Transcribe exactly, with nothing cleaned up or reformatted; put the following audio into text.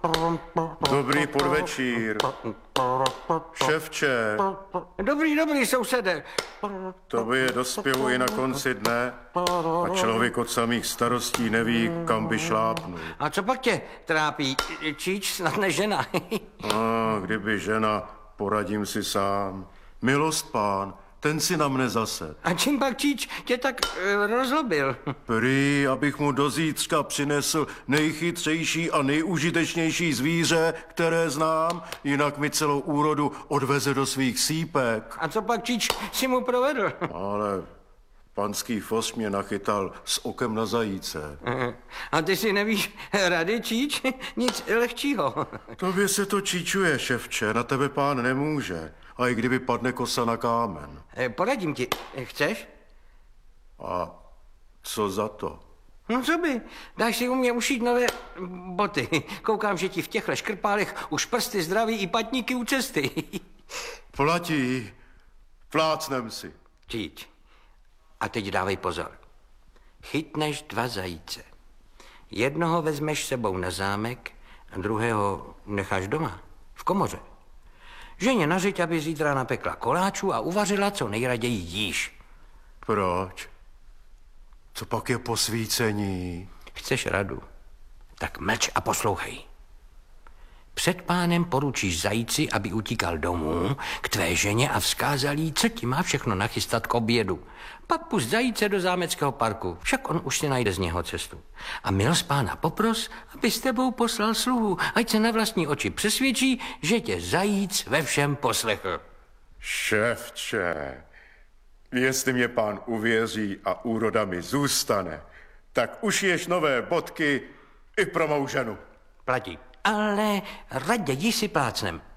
Dobrý podvečír. Ševče. Dobrý, dobrý, sousede. Tobě dospěvuji na konci dne a člověk od samých starostí neví, kam by šlápnul. A co pak tě trápí? Číč, snad ne žena. A kdyby žena, poradím si sám. Milost pán, ten si na mne zased. A čím pak Číč tě tak uh, rozlobil? Prý, abych mu do zítřka přinesl nejchytřejší a nejužitečnější zvíře, které znám, jinak mi celou úrodu odveze do svých sípek. A co pak Číč si mu provedl? Ale panský fos mě nachytal s okem na zajíce. A ty si nevíš rady, Číč? Nic lehčího. Tobě se to číčuje, ševče, na tebe pán nemůže. A i kdyby padne kosa na kámen. Poradím ti. Chceš? A co za to? No co by? Dáš si u mě ušít nové boty. Koukám, že ti v těchto škrpálech už prsty zdraví i patníky u cesty. Platí. Plácnem si. Číč. A teď dávej pozor. Chytneš dva zajíce. Jednoho vezmeš sebou na zámek a druhého necháš doma, v komoře. Ženě nařiď, aby zítra napekla koláčů a uvařila, co nejraději jíš. Proč? Co pak je posvícení? Chceš radu? Tak mlč a poslouchej. Před pánem poručíš zajíci, aby utíkal domů k tvé ženě a vzkázal jí, co ti má všechno nachystat k obědu. Pak pust zajíce do zámeckého parku, však on už si najde z něho cestu. A milost pána popros, aby s tebou poslal sluhu, ať se na vlastní oči přesvědčí, že tě zajíc ve všem poslechl. Ševče, jestli mě pán uvěří a úroda mi zůstane, tak ušiješ nové bodky i pro mou ženu. Platí. Ale raději si plácnem.